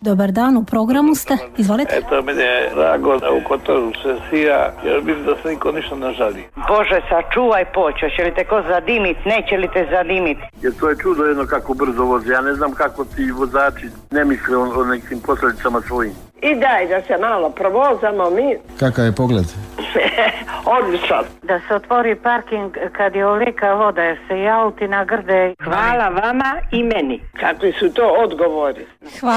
Dobar dan, u programu ste, izvolite. Eto, meni je drago da u Kotoru se sija, jer vidim da se niko ništa ne žali. Bože, sačuvaj počeo, će li te ko zadimit, neće li te zadimit? Jer to je čudo jedno kako brzo vozi, ja ne znam kako ti vozači ne misle o nekim posljedicama svojim. I daj da se malo provozamo mi. Kakav je pogled? Odličan. Da se otvori parking kad je olika voda, jer se i auti nagrde. Hvala vama i meni. Kakvi su to odgovori. Hvala.